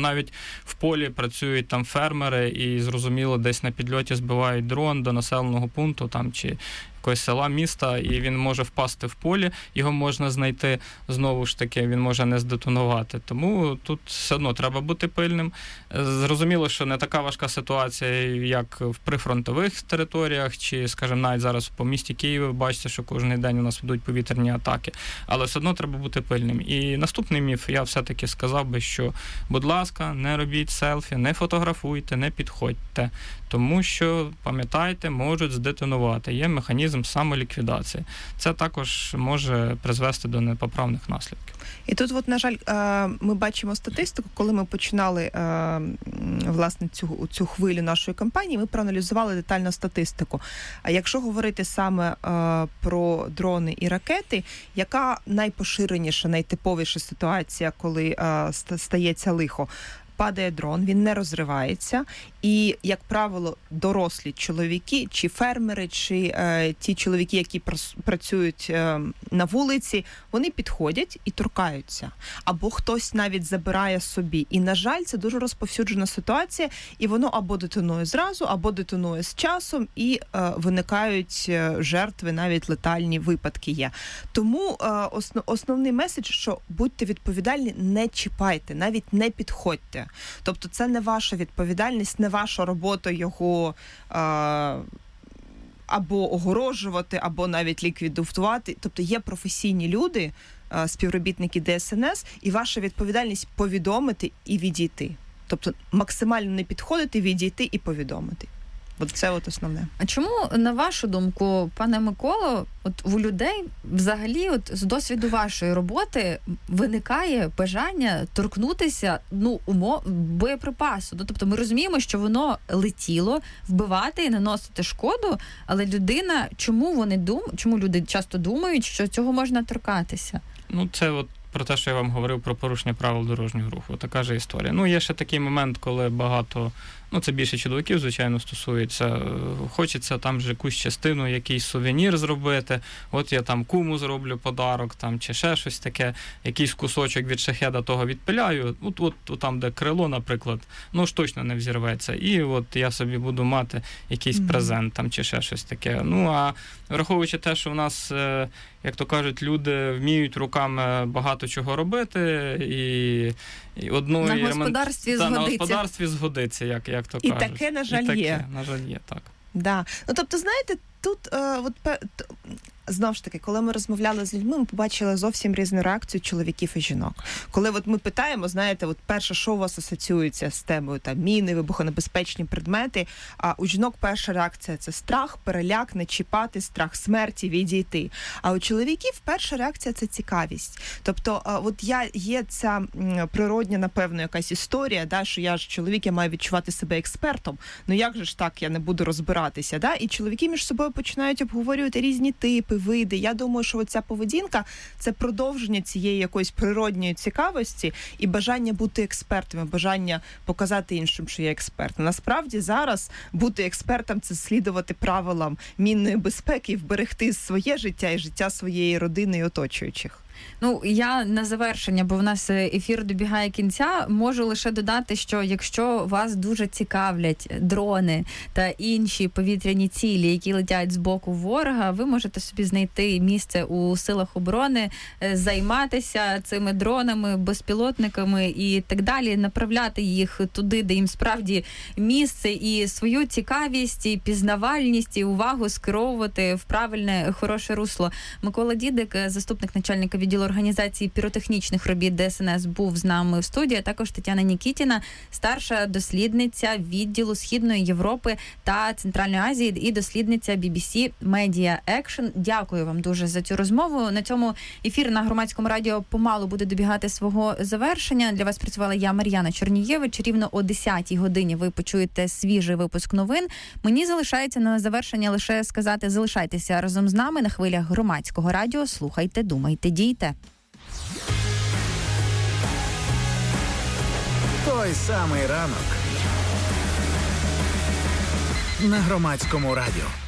навіть в полі працюють там фермери і, зрозуміло, десь на підльоті збивають дрон до населеного пункту там, чи якогось села, міста, і він може впасти в полі, його можна знайти, знову ж таки, він може не здетонувати. Тому тут все одно треба бути пильним. Зрозуміло, що не така важка ситуація, як в прифронтових територіях, чи, скажімо, навіть зараз по місті Києві, ви бачите, що кожен день у нас ведуть повітряні атаки. Але все одно треба бути пильним. І наступний міф, я все-таки сказав би, що, будь ласка, не робіть селфі, не фотографуйте, не підходьте. Тому що, пам'ятайте, можуть здетонувати. Є механізм самоліквідації. Це також може призвести до непоправних наслідків. І тут, от, на жаль, ми бачимо статистику, коли ми починали власне цю хвилю нашої кампанії, ми проаналізували детально статистику. А якщо говорити саме про дрони і ракети, яка найпоширеніша, найтиповіша ситуація, коли стається лихо? Падає дрон, він не розривається, і, як правило, дорослі чоловіки, чи фермери, чи ті чоловіки, які працюють на вулиці, вони підходять і торкаються. Або хтось навіть забирає собі. І, на жаль, це дуже розповсюджена ситуація, і воно або детонує зразу, або детонує з часом, і виникають жертви, навіть летальні випадки є. Тому основний меседж, що будьте відповідальні, не чіпайте, навіть не підходьте. Тобто це не ваша відповідальність, не ваша робота його або огорожувати, або навіть ліквідувати. Тобто є професійні люди, співробітники ДСНС, і ваша відповідальність повідомити і відійти. Тобто максимально не підходити, відійти і повідомити. От це от основне. А чому, на вашу думку, пане Миколо, от у людей взагалі от з досвіду вашої роботи виникає бажання торкнутися боєприпасу? Тобто ми розуміємо, що воно летіло, вбивати і наносити шкоду, але людина, чому люди часто думають, що цього можна торкатися? Це от про те, що я вам говорив про порушення правил дорожнього руху. Така ж історія. Є ще такий момент, коли багато, це більше чоловіків, звичайно, стосується. Хочеться там же якусь частину, якийсь сувенір зробити. От я там куму зроблю подарок, там, чи ще щось таке, якийсь кусочок від шахеда того відпиляю. От там, де крило, наприклад, ж точно не взірветься. І от я собі буду мати якийсь презент там, чи ще щось таке. А враховуючи те, що в нас, як то кажуть, люди вміють руками багато чого робити, і одної на господарстві згодиться. На господарстві згодиться, як то кажуть. І таке, на жаль, є. На жаль, є, так. Да. Тобто, знаєте, тут знову ж таки, коли ми розмовляли з людьми, ми побачили зовсім різну реакцію чоловіків і жінок. Коли ми питаємо, знаєте, перше, що у вас асоціюється з темою міни, вибухонебезпечні предмети, а у жінок перша реакція – це страх, переляк, не чіпати, страх смерті, відійти. А у чоловіків перша реакція – це цікавість. Тобто, є ця природня, напевно, якась історія, що я ж чоловік, я маю відчувати себе експертом. Як же ж так, я не буду розбиратися, І чоловіки між собою починають обговорювати різні типи, види. Я думаю, що ця поведінка – це продовження цієї якоїсь природньої цікавості і бажання бути експертами, бажання показати іншим, що я експерт. Насправді зараз бути експертом – це слідувати правилам мінної безпеки і вберегти своє життя і життя своєї родини і оточуючих. Я на завершення, бо в нас ефір добігає кінця, можу лише додати, що якщо вас дуже цікавлять дрони та інші повітряні цілі, які летять з боку ворога, ви можете собі знайти місце у силах оборони, займатися цими дронами, безпілотниками і так далі, направляти їх туди, де їм справді місце, і свою цікавість, і пізнавальність, і увагу скеровувати в правильне, хороше русло. Микола Дідик, заступник начальника відділу організації піротехнічних робіт ДСНС, був з нами в студії, а також Тетяна Нікітіна, старша дослідниця відділу Східної Європи та Центральної Азії і дослідниця BBC Media Action. Дякую вам дуже за цю розмову. На цьому ефір на Громадському радіо помалу буде добігати свого завершення. Для вас працювала я, Мар'яна Чернієвич. Рівно о 10-й годині ви почуєте свіжий випуск новин. Мені залишається на завершення лише сказати: залишайтеся разом з нами на хвилях Громадського радіо. Слухайте, думайте, дійте. Той самий ранок на Громадському радіо.